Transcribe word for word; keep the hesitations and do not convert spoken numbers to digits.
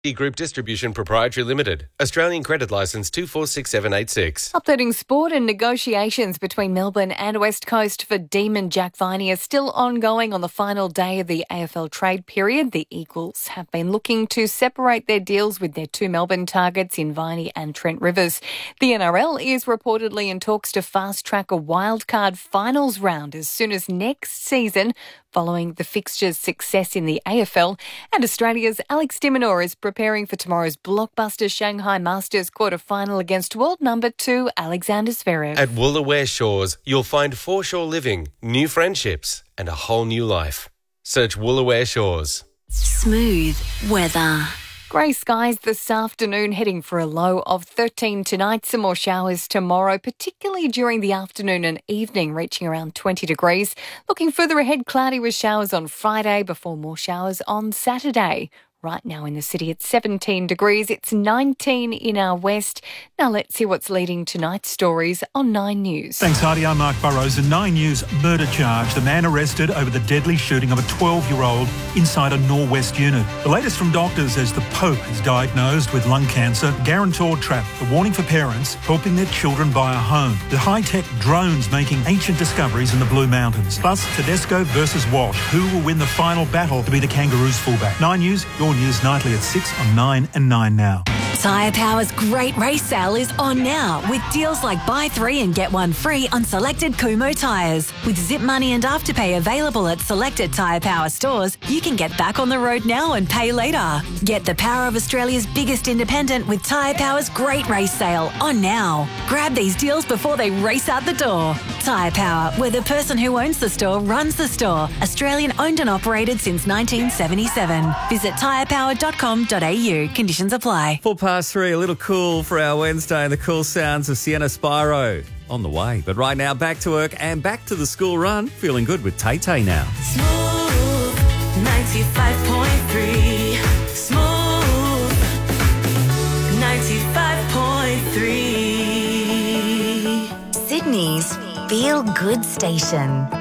Group Distribution Proprietary Limited. Australian Credit Licence two four six seven eight six. Updating sport, and negotiations between Melbourne and West Coast for Demon Jack Viney are still ongoing on the final day of the A F L trade period. The Eagles have been looking to separate their deals with their two Melbourne targets in Viney and Trent Rivers. The N R L is reportedly in talks to fast-track a wildcard finals round as soon as next season, following the fixture's success in the A F L. And Australia's Alex de Minaur is preparing for tomorrow's blockbuster Shanghai Masters quarter-final against world number two Alexander Zverev. At Woolooware Shores, you'll find foreshore living, new friendships and a whole new life. Search Woolooware Shores. Smooth weather. Grey skies this afternoon, heading for a low of thirteen tonight. Some more showers tomorrow, particularly during the afternoon and evening, reaching around twenty degrees. Looking further ahead, cloudy with showers on Friday before more showers on Saturday. Right now in the city, it's seventeen degrees. It's nineteen in our west. Now let's see what's leading tonight's stories on Nine News. Thanks, Heidi. I'm Mark Burrows. A Nine News murder charge. The man arrested over the deadly shooting of a twelve-year-old inside a Norwest unit. The latest from doctors as the Pope is diagnosed with lung cancer. Guarantor trap. A warning for parents helping their children buy a home. The high-tech drones making ancient discoveries in the Blue Mountains. Plus, Tedesco versus Walsh. Who will win the final battle to be the Kangaroos fullback? Nine News, your news nightly at six on nine and nine now. Tyre Power's great race sale is on now with deals like buy three and get one free on selected Kumho tyres. With Zip Money and Afterpay available at selected Tyre Power stores, you can get back on the road now and pay later. Get the power of Australia's biggest independent with Tyre Power's great race sale on now. Grab these deals before they race out the door. Tyre Power, where the person who owns the store runs the store. Australian owned and operated since nineteen seventy-seven. Visit tyre power dot com dot a u. Conditions apply. Four past three, a little cool for our Wednesday, and the cool sounds of Sienna Spyro on the way. But right now, back to work and back to the school run. Feeling good with Tay Tay now. Smooth ninety-five point three. Smooth ninety-five point three. Sydney's Feel Good Station.